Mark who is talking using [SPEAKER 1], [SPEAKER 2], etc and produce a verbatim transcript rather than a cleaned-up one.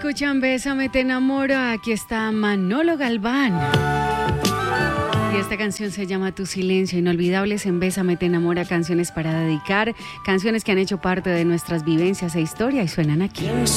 [SPEAKER 1] Escuchan Bésame te enamora, aquí está Manolo Galván. Y esta canción se llama Tu silencio, inolvidables en Bésame te enamora, canciones para dedicar, canciones que han hecho parte de nuestras vivencias e historia y suenan aquí.